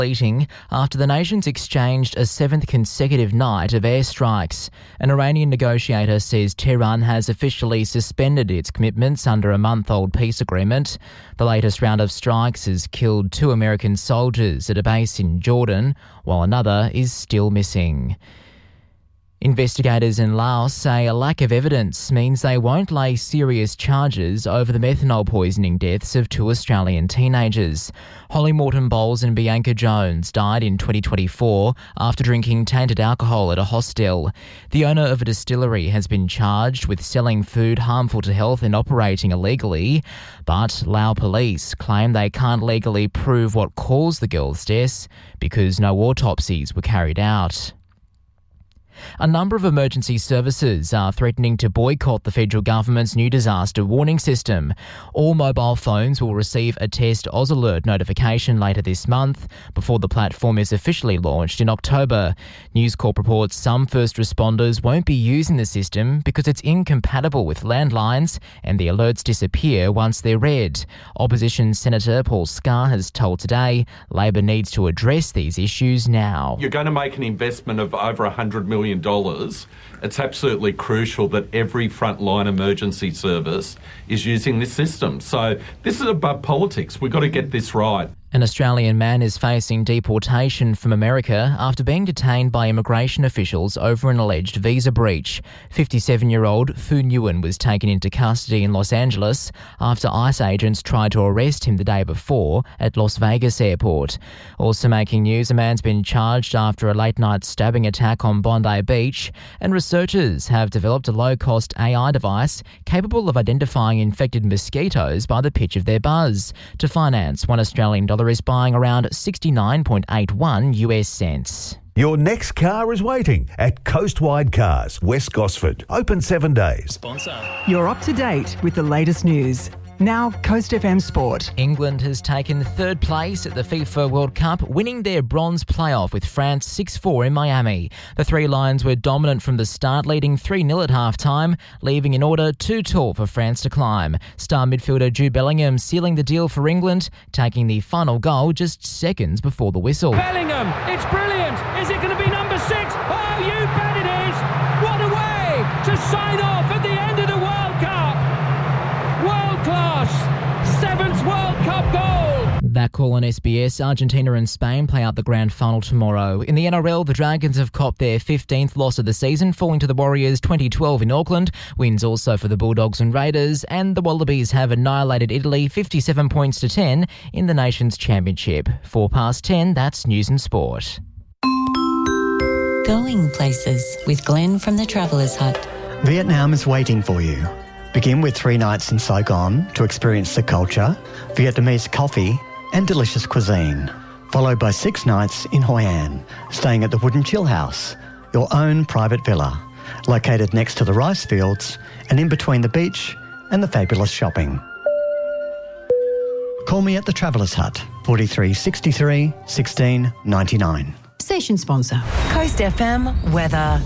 after the nations exchanged a seventh consecutive night of airstrikes. An Iranian negotiator says Tehran has officially suspended its commitments under a month-old peace agreement. The latest round of strikes has killed 2 American soldiers at a base in Jordan, while another is still missing. Investigators in Laos say a lack of evidence means they won't lay serious charges over the methanol poisoning deaths of 2 Australian teenagers. Holly Morton-Bowles and Bianca Jones died in 2024 after drinking tainted alcohol at a hostel. The owner of a distillery has been charged with selling food harmful to health and operating illegally, but Lao police claim they can't legally prove what caused the girls' deaths because no autopsies were carried out. A number of emergency services are threatening to boycott the federal government's new disaster warning system. All mobile phones will receive a test Oz Alert notification later this month before the platform is officially launched in October. News Corp reports some first responders won't be using the system because it's incompatible with landlines and the alerts disappear once they're read. Opposition Senator Paul Scar has told Today Labor needs to address these issues now. You're going to make an investment of over $100 million. It's absolutely crucial that every frontline emergency service is using this system. So this is above politics. We've got to get this right. An Australian man is facing deportation from America after being detained by immigration officials over an alleged visa breach. 57-year-old Fu Nguyen was taken into custody in Los Angeles after ICE agents tried to arrest him the day before at Las Vegas airport. Also making news, a man's been charged after a late-night stabbing attack on Bondi Beach, and researchers have developed a low-cost AI device capable of identifying infected mosquitoes by the pitch of their buzz. To finance, $1 Australian is buying around 69.81 US cents. Your next car is waiting at Coastwide Cars, West Gosford. Open 7 days. You're up to date with the latest news. Now, Coast FM Sport. England has taken 3rd place at the FIFA World Cup, winning their bronze playoff with France 6-4 in Miami. The Three Lions were dominant from the start, leading 3-0 at half-time, leaving in order too tall for France to climb. Star midfielder Jude Bellingham sealing the deal for England, taking the final goal just seconds before the whistle. Bellingham, it's brilliant. Is it going to be number 6? Oh, you bet it is. What a way to sign off at the end of the World Cup. World-class 7th World Cup goal. That call on SBS. Argentina and Spain play out the grand final tomorrow. In the NRL, the Dragons have copped their 15th loss of the season, falling to the Warriors 2012 in Auckland. Wins also for the Bulldogs and Raiders, and the Wallabies have annihilated Italy 57 points to 10 in the Nations Championship. 10:04, that's News and Sport. Going places with Glenn from the Traveller's Hut. Vietnam is waiting for you. Begin with 3 nights in Saigon to experience the culture, Vietnamese coffee and delicious cuisine, followed by 6 nights in Hoi An, staying at the Wooden Chill House, your own private villa, located next to the rice fields and in between the beach and the fabulous shopping. Call me at the Traveller's Hut, 43 63 16 99. Station sponsor. Coast FM weather.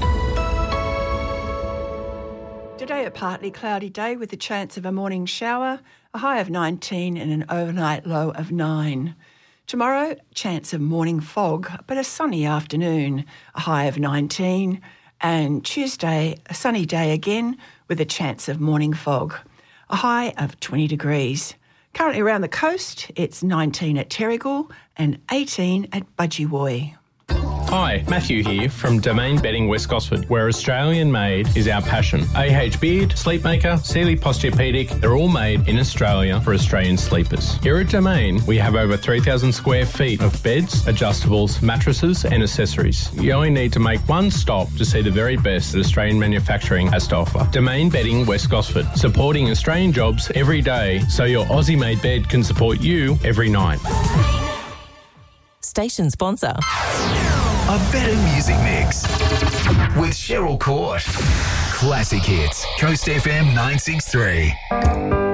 Today a partly cloudy day with a chance of a morning shower, a high of 19 and an overnight low of 9. Tomorrow, chance of morning fog, but a sunny afternoon, a high of 19. And Tuesday, a sunny day again with a chance of morning fog, a high of 20 degrees. Currently around the coast, it's 19 at Terrigal and 18 at Budgewoi. Hi, Matthew here from Domain Bedding West Gosford, where Australian made is our passion. AH Beard, Sleepmaker, Sealy Posturepedic, they're all made in Australia for Australian sleepers. Here at Domain, we have over 3,000 square feet of beds, adjustables, mattresses and accessories. You only need to make one stop to see the very best that Australian manufacturing has to offer. Domain Bedding West Gosford, supporting Australian jobs every day so your Aussie-made bed can support you every night. Station sponsor. A better music mix with Cheryl Court. Classic hits. Coast FM 963.